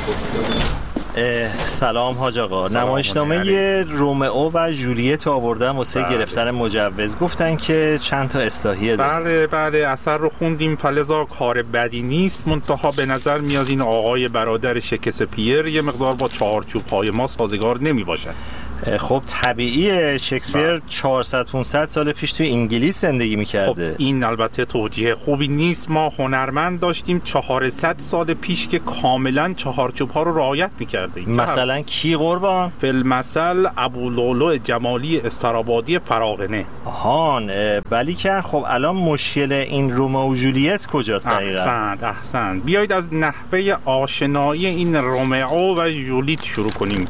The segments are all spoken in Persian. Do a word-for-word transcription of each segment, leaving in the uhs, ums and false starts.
سلام حاج آقا، نمایشنامه رومئو و جولیت آوردن واسه بله. گرفتن مجوز. گفتن که چند تا اصلاحیه داره. بله بله اثر رو خوندیم، فلزا کار بدی نیست، منتها به نظر میاد این آقای برادر شکسپیر یه مقدار با چارچوب‌های ما سازگار نمی باشد. خب طبیعیه، شکسپیر چهارصد پانصد سال پیش توی انگلیس زندگی میکرده. خب این البته توجیه خوبی نیست. ما هنرمند داشتیم چهارصد سال پیش که کاملا چهارچوب ها رو رعایت میکرده. مثلا کی قربان؟ فیلمثل ابولولو جمالی استرابادی فراغنه. آهان، ولی که خب الان مشکل این رومئو و جولیت کجاست دقیقاً؟ احسنت احسنت بیایید از نحوه آشنایی این رومئو و جولیت شروع کنیم.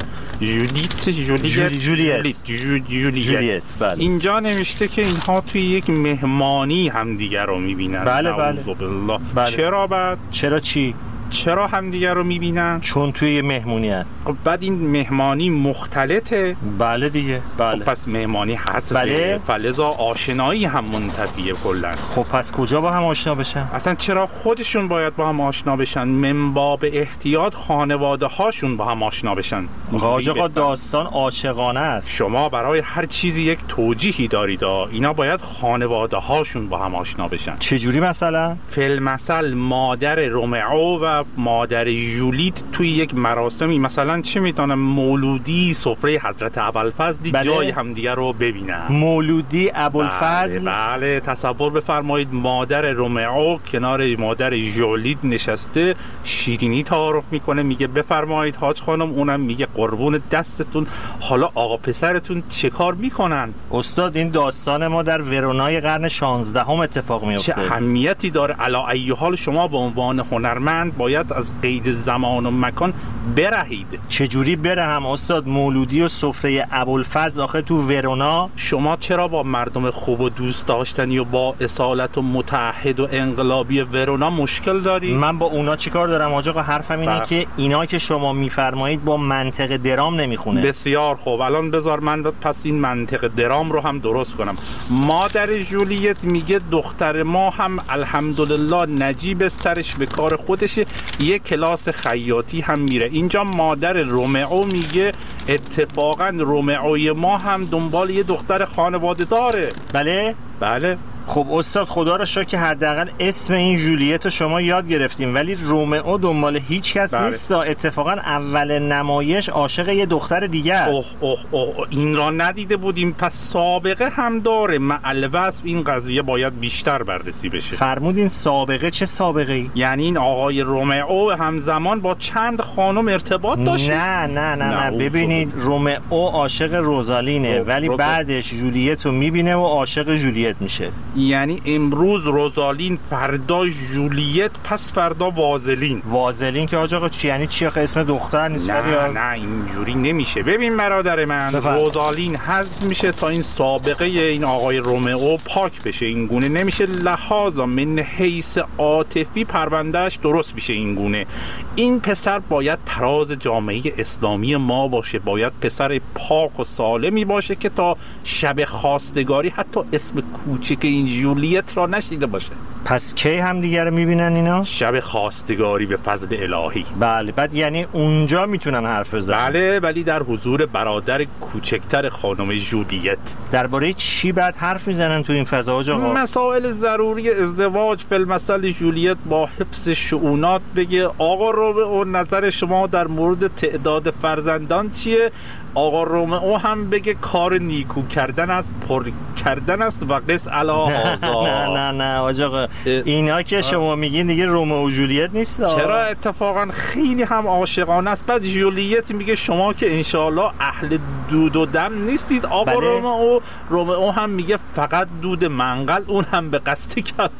جولیت جولیت جولیت جولیت جولیت بله. اینجا نوشته که اینها توی یک مهمانی همدیگر رو میبینن. بله بله. بله. چرا بعد؟ چرا چی؟ چرا همدیگر رو میبینن؟ چون توی یه مهمونی هست. خب بعد این مهمانی مختلطه؟ بله دیگه بله. خب پس مهمانی هست. بله. فلزا آشنایی هم منتفیه کلن. خب پس کجا با هم آشنا بشن؟ اصلا چرا خودشون باید با هم آشنا بشن؟ من باب احتیاط خانواده هاشون با هم آشنا بشن. حاج آقا داستان عاشقانه است. شما برای هر چیزی یک توجیهی دارید. اینا باید خانواده هاشون با هم آشنا بشن. چجوری مثلا؟ فیلمثل مادر رومئو و مادر جولیت توی یک مراسمی، مثلا چه میتونم مولودی سفره حضرت ابوالفضل بله. جای همدیگه رو ببینن. مولودی ابوالفضل بله, بله تصور بفرمایید مادر رومئو کنار مادر جولیت نشسته شیرینی تعارف میکنه، میگه بفرمایید حاج خانم، اونم میگه قربون دستتون، حالا آقا پسرتون چه کار میکنن؟ استاد این داستان ما در ورونای قرن شانزدهم اتفاق میفته. چه اهمیتی داره؟ علی ای حال شما به عنوان هنرمند باید از قید زمان و مکان برهید. چجوری برهم استاد؟ مولودی و سفره ابوالفضل آخه تو ورونا. شما چرا با مردم خوب و دوست داشتنی و با اصالت و متحد و انقلابی ورونا مشکل داری؟ من با اونا چیکار دارم حاج آقا؟ حرفم اینه که اینا که شما میفرمایید با منطق درام نمیخونه. بسیار خوب، الان بذار من پس این منطق درام رو هم درست کنم. مادر جولیت میگه دختر ما هم الحمدلله نجیب سرش به کار خودشه، یک کلاس خیاطی هم میره. اینجا مادر رومئو میگه اتفاقا رومئوی ما هم دنبال یه دختر خانواده داره. بله بله. خب استاد خدا را شکر که حداقل اسم این جولیت رو شما یاد گرفتیم، ولی رومئو دنبال هیچ کس بله. نیست. اتفاقا اول نمایش عاشق یه دختر دیگه است. اوه اوه اوه این را ندیده بودیم، پس سابقه هم داره. معلوصف این قضیه باید بیشتر بررسی بشه. فرمودین سابقه؟ چه سابقه ای؟ یعنی این آقای رومئو همزمان با چند خانم ارتباط داشت؟ نه نه نه نه, نه. ببینید رومئو عاشق روزالینه ولی روزال... بعدش جولیت رو میبینه و عاشق جولیت میشه. یعنی امروز روزالین، فردا جولیت، پس فردا وازلین. وازلین که آقا چی یعنی چی؟ آخه اسم دختر نیست. نه یا... نه اینجوری نمیشه. ببین برادر من، روزالین حذف میشه تا این سابقه این آقای رومئو پاک بشه. این گونه نمیشه، لحاظا من حیث عاطفی پروندهش درست میشه. این گونه این پسر باید تراز جامعه اسلامی ما باشه، باید پسر پاک و سالمی باشه که تا شب خواستگاری حتی اسم کوچک این جولیت را نشیده باشه. پس کی هم دیگه رو میبینن اینا؟ شب خواستگاری به فضل الهی. بله. بعد یعنی اونجا میتونن حرف بزنن؟ بله، ولی در حضور برادر کوچکتر خانم جولیت. درباره چی بعد حرف میزنن تو این فضا آقا؟ مسائل ضروری ازدواج. فیلمثل جولیت با حفظ شؤونات بگه آقا رومئو نظر شما در مورد تعداد فرزندان چیه؟ آقا رومئو هم بگه کار نیکو کردن است، پر کردن است و قص علی هذا. نه نه نه آقا، اینا که شما میگین دیگه رومئو و جولیت نیست. چرا؟ اتفاقا خیلی هم عاشقانه است. بعد جولیت میگه شما که انشالله اهل دود و دم نیستید. آقا بله. رومئو رومئو هم میگه فقط دود منقل، اون هم به قصد کرد.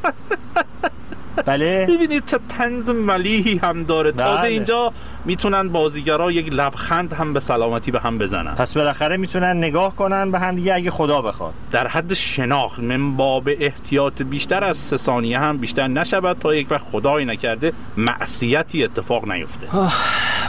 بله. ببینید چه طنز ملیحی هم داره. بله. تازه اینجا میتونن بازیگرا یک لبخند هم به سلامتی به هم بزنن. پس بالاخره میتونن نگاه کنن به هم دیگه اگه خدا بخواد. در حد شناخت، من باب احتیاط بیشتر از سه ثانیه هم بیشتر نشود تا یک وقت خدایی نکرده معصیتی اتفاق نیفته.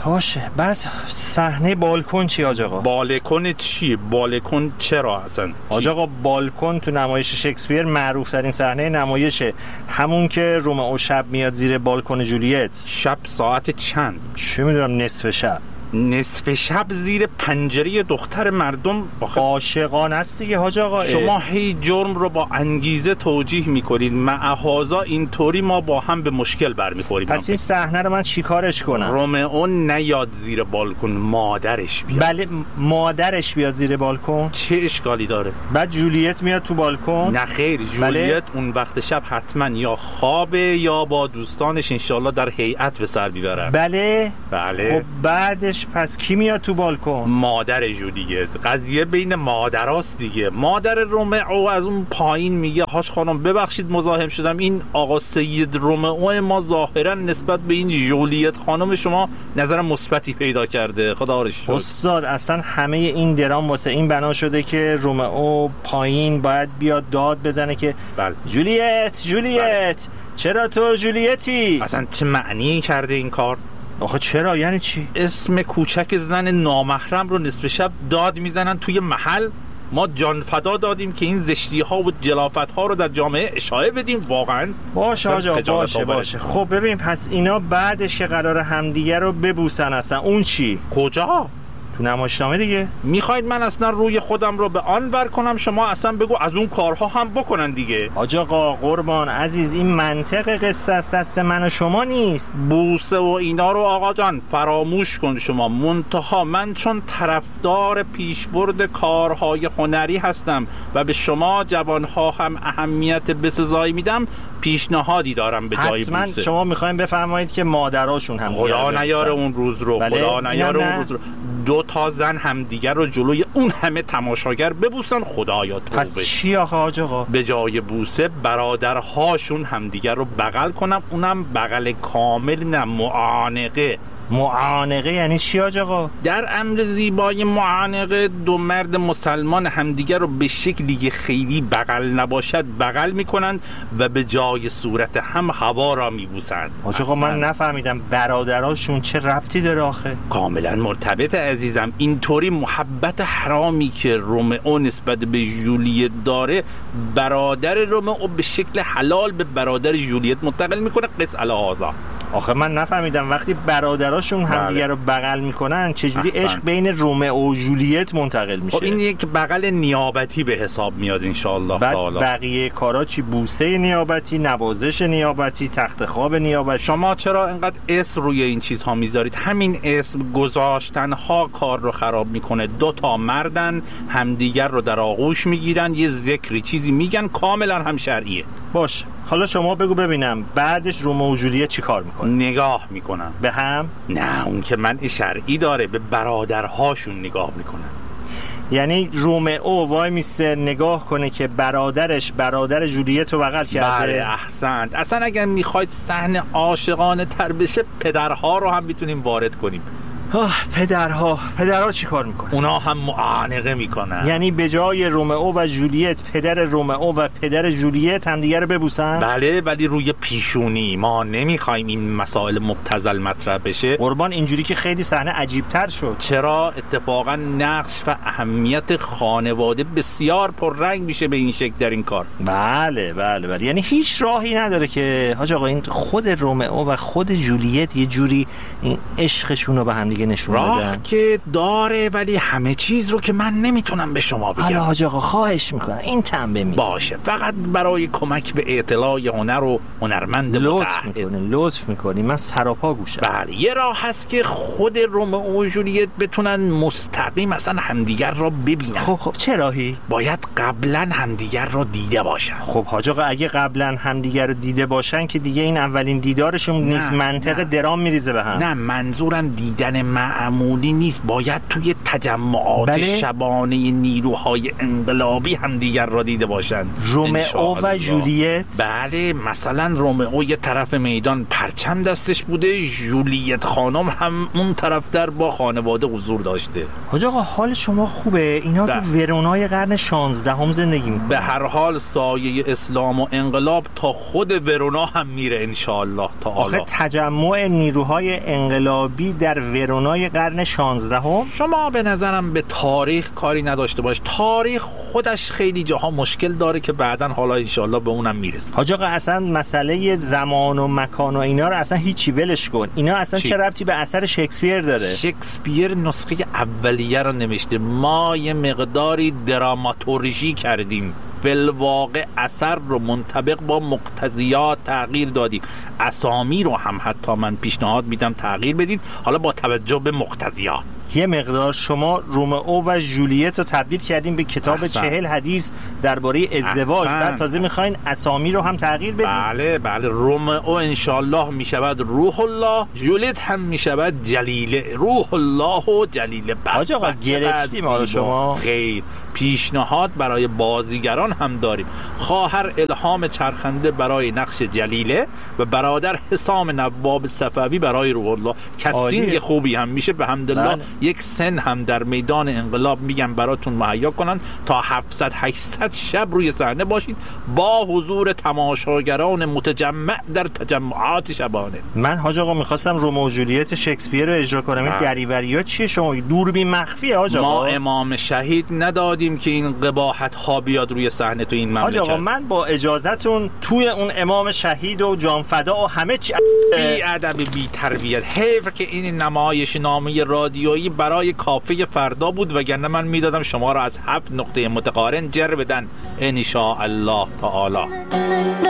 باشه. بعد صحنه بالکن چی حاج آقا؟ بالکن چی؟ بالکن چرا اصلا؟ حاج آقا بالکن تو نمایش شکسپیر معروف ترین صحنه نمایشه، همون که رومئو شب میاد زیر بالکن جولیت. شب ساعت چند؟ چه میدونم، نصف شب. نصف شب زیر پنجره دختر مردم عاشقانه است دیگه حاج آقا. شما هی جرم رو با انگیزه توجیه میکنید، معهازا اینطوری ما با هم به مشکل برمیخوریم. پس این صحنه رو من چیکارش کنم؟ رومئو نیاد زیر بالکن، مادرش بیاد. بله مادرش بیاد زیر بالکن. چه اشکالی داره؟ بعد جولیت میاد تو بالکن؟ نه خیر، جولیت بله؟ اون وقت شب حتما یا خوابه یا با دوستانش انشالله در هیئت به سر میبرن. بله بله. خب بعدش پس کی میاد تو بالکن؟ مادر جولیت. قضیه بین مادراست دیگه. مادر رومئو از اون پایین میگه حاج خانم ببخشید مزاحم شدم، این آقا سید رومئو ما ظاهرا نسبت به این جولیت خانم شما نظر مثبتی پیدا کرده. خدا رو شکر. استاد اصلا همه این درام واسه این بنا شده که رومئو پایین باید بیاد داد بزنه که بله. جولیت جولیت بله. چرا تو جولیتی؟ اصلا چه معنی کرده این کار؟ آخه چرا؟ یعنی چی؟ اسم کوچک زن نامحرم رو نصف شب داد میزنن توی محل. ما جان فدا دادیم که این زشتی ها و جلافت ها رو در جامعه اشاعه بدیم. واقعا باشه آجا باشه باشه. خب ببین پس اینا بعدش که قرار همدیگه رو ببوسن اصلا اون چی؟ کجا؟ تو نمایشنامه دیگه. میخواید من اصلا روی خودم رو به آن ور کنم؟ شما اصلا بگو از اون کارها هم بکنن دیگه. حاج آقا قربان عزیز این منطق قصه است، دست من و شما نیست. بوسه و اینا رو آقا جان فراموش کن شما. منتها من چون طرفدار پیشبرد کارهای هنری هستم و به شما جوانها هم اهمیت بسزایی میدم، پیشنهادی دارم به جای حتما بوسه. شما میخواین بفرمایید که مادراشون هم خدا نیاره اون روز رو. بله؟ خدا نیاره اون روز رو دو تا زن همدیگر رو جلوی اون همه تماشاگر ببوسن. خدایا توبه. پس چی آخه حاج آقا؟ به جای بوسه برادرهاشون همدیگر رو بغل کنم، اونم بغل کامل، نه معانقه. معانقه یعنی چی حاج آقا؟ در امر زیبای معانقه دو مرد مسلمان همدیگر رو به شکلی که خیلی بغل نباشد بغل میکنند و به جای صورت هم هوا را میبوسند. حاج آقا من نفهمیدم برادراشون چه ربطی داره آخه؟ کاملا مرتبط عزیزم. اینطوری محبت حرامی که رومئو نسبت به جولیت داره، برادر رومئو به شکل حلال به برادر جولیت منتقل میکنه. قص الهذا. آخه من نفهمیدم وقتی برادراشون همدیگه رو بغل میکنن چجوری عشق بین رومئو و جولیت منتقل میشه؟ خب این یک بغل نیابتی به حساب میاد انشاءالله. بعد بقیه کارا چی؟ بوسه نیابتی، نوازش نیابتی، تخت خواب نیابتی. شما چرا اینقدر اسم روی این چیزها میذارید؟ همین اسم گذاشتن ها کار رو خراب میکنه. دو تا مردن همدیگر رو در آغوش میگیرن، یه ذکری چیزی میگن، کاملا هم شرعیه. باش حالا شما بگو ببینم بعدش رومئو و جولیت چی کار میکنه؟ نگاه میکنن به هم؟ نه اون که منع شرعی داره، به برادرهاشون نگاه میکنن. یعنی رومئو وای میسته نگاه کنه که برادرش برادر جولیت رو بغل کرده. بله احسنت. اصلا اگر میخواید صحنه عاشقانه تر بشه پدرها رو هم میتونیم وارد کنیم. آه پدرها پدرها چی کار میکنن؟ اونا هم معانقه میکنن. یعنی به جای رومئو و جولیت پدر رومئو و پدر جولیت هم دیگه رو ببوسن؟ بله ولی روی پیشونی. ما نمیخوایم این مسائل مبتذل مطرح بشه. قربان اینجوری که خیلی صحنه عجیب تر شد. چرا؟ اتفاقا نقش و اهمیت خانواده بسیار پررنگ میشه به این شکل در این کار. بله بله بله. یعنی هیچ راهی نداره که حاج آقا این خود رومئو و خود جولیت یه جوری این عشقشون رو به هم دیگه نشون بدن؟ راه که داره ولی همه چیز رو که من نمیتونم به شما بگم. حالا حاج آقا خواهش میکنم این تنبه می باشه، فقط برای کمک به اطلاع هنر و هنرمند لطف میکنی لطف میکنی من سراپا گوشم. بله یه راه هست که خود رومئو و جولیت بتونن مستقیم اصلا همدیگر را ببینن. خب خب چه راهی؟ باید قبلا همدیگر را دیده باشن. خب حاج آقا اگه قبلا همدیگر رو دیده باشن که دیگه این اولین دیدارشون نیست، منطق درام میریزه به هم. نه منظورم دیدن معمولی نیست، باید توی تجمعات بله؟ شبانه نیروهای انقلابی همدیگر را دیده باشن. رومئو و جولیت؟ بله مثلا رومئو یه طرف میدان پرچم دستش بوده، جولیت خانم هم اون طرف در با خانواده حضور داشته. حاج آقا حال شما خوبه؟ اینا تو ورونای قرن شانزدهم زندگی میکنن. به هر حال سایه اسلام و انقلاب تا خود ورونا هم میره انشاءالله تعالی. آخه تجمع نیروهای انقلابی در ورون ورونای قرن شانزدهم. شما به نظرم به تاریخ کاری نداشته باش، تاریخ خودش خیلی جاها مشکل داره که بعداً حالا انشالله به اونم میرسه. حاج آقا اصلا مسئله زمان و مکان و اینا رو اصلا هیچی ولش کن. اینا اصلا چی؟ چه ربطی به اثر شکسپیر داره؟ شکسپیر نسخه اولیه رو نوشته، ما یه مقداری دراماتورژی کردیم، بالواقع اثر رو منطبق با مقتضیات تغییر دادیم. اسامی رو هم حتی من پیشنهاد میدم تغییر بدید، حالا با توجه به مقتضیات. یه مقدار شما رومئو و ژولیت رو تبدیل کردیم به کتاب احسن. چهل حدیث درباره ازدواج، بعد تازه میخواین اسامی رو هم تغییر بدید. بله بله، رومئو انشالله میشود روح الله، ژولیت هم میشود جلیله. روح الله و جلیله. حاج آقا گرفتیم ما شما. خیر، پیشنهاد برای بازیگران هم داریم. خواهر الهام چرخنده برای نقش جلیله و برادر حسام نواب صفوی برای روح الله. کاستینگ خوبی هم میشه به حمدالله. یک سن هم در میدان انقلاب میگم براتون مهیا کنن تا هفتصد هشتصد شب روی صحنه باشید با حضور تماشاگران متجمع در تجمعات شبانه. من حاج آقا میخواستم رومئو و جولیت شکسپیر رو اجرا کنم. این دریوری‌ها چیه شما؟ دوربین مخفیه حاج آقا. ما امام شهید ندادیم که این قباحت ها بیاد روی صحنه تو این مملکت. حاج آقا من با اجازهتون توی اون امام شهید و جانفدا و همه چی بی ادب بی تربیت. حیف که این نمایش نامه رادیویی برای کافه فردا بود، وگرنه من میدادم شما را از هفت نقطه متقارن جر بدن ان شاء الله تعالی.